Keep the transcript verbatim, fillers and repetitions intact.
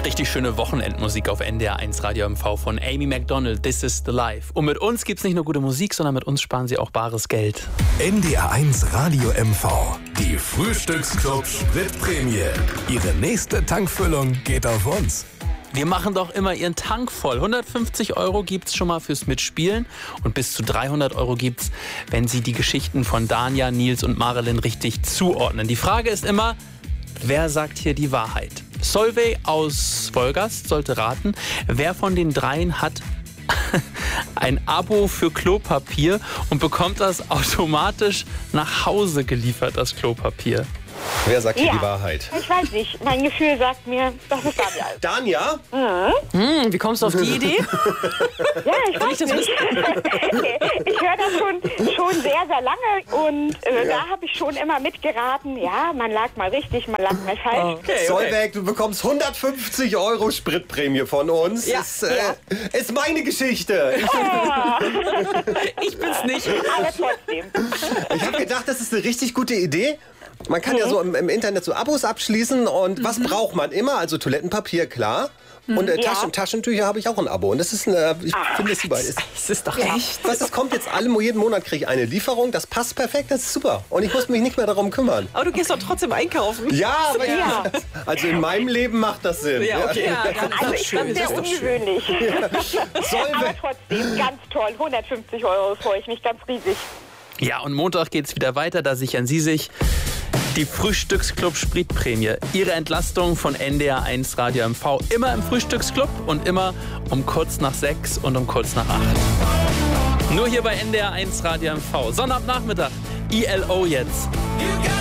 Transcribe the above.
Richtig schöne Wochenendmusik auf N D R eins Radio M V von Amy Macdonald, This is the Life. Und mit uns gibt's nicht nur gute Musik, sondern mit uns sparen Sie auch bares Geld. N D R eins Radio M V, die Frühstücksclub Spritprämie. Ihre nächste Tankfüllung geht auf uns. Wir machen doch immer Ihren Tank voll. hundertfünfzig Euro gibt's schon mal fürs Mitspielen und bis zu dreihundert Euro gibt's, wenn Sie die Geschichten von Danja, Nils und Marilyn richtig zuordnen. Die Frage ist immer, wer sagt hier die Wahrheit? Solveig aus Wolgast sollte raten, wer von den dreien hat ein Abo für Klopapier und bekommt das automatisch nach Hause geliefert, das Klopapier. Wer sagt Ja. hier die Wahrheit? Ich weiß nicht. Mein Gefühl sagt mir, das ist Daniel. Danja? Hm, wie kommst du auf die Idee? Ja, ich weiß nicht. Ich höre das schon, schon sehr, sehr lange und äh, da habe ich schon immer mitgeraten. Ja, man lag mal richtig, man lag mal falsch. Okay, Solveig, du bekommst hundertfünfzig Euro Spritprämie von uns. Ja. Ist, äh, ist meine Geschichte. Ich bin's nicht. Aber trotzdem. Ich habe gedacht, das ist eine richtig gute Idee. Man kann ja so im, im Internet so Abos abschließen und was braucht man immer? Also Toilettenpapier, klar. Und äh, Ja. Taschen, Taschentücher habe ich auch ein Abo. Und das ist eine, ich finde es super. Ist, Das ist doch echt. was, das kommt jetzt alle, jeden Monat kriege ich eine Lieferung. Das passt perfekt, das ist super. Und ich muss mich nicht mehr darum kümmern. Aber du gehst doch trotzdem einkaufen. Ja, aber Ja. also in meinem Leben macht das Sinn. Ja, okay. Ja, dann ist Also doch ich schön. finde Das sehr ist doch schön. ungewöhnlich. Aber Solveig, trotzdem, ganz toll. hundertfünfzig Euro, freue ich mich ganz riesig. Ja, und Montag geht's wieder weiter, da sichern Sie sich die Frühstücksclub Spritprämie. Ihre Entlastung von N D R eins Radio M V. Immer im Frühstücksclub und immer um kurz nach sechs und um kurz nach acht. Nur hier bei N D R eins Radio M V. Sonnabendnachmittag. I L O jetzt.